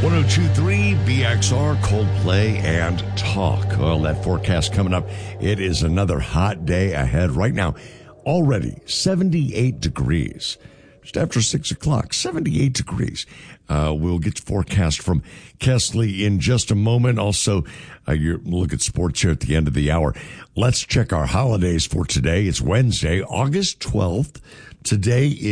1023 BXR, Coldplay, and Talk. Well, that forecast coming up. It is another hot day ahead. Right now, already 78 degrees. Just after 6 o'clock, 78 degrees. We'll get the forecast from Kesley in just a moment. Also, you look at sports here at the end of the hour. Let's check our holidays for today. It's Wednesday, August 12th. Today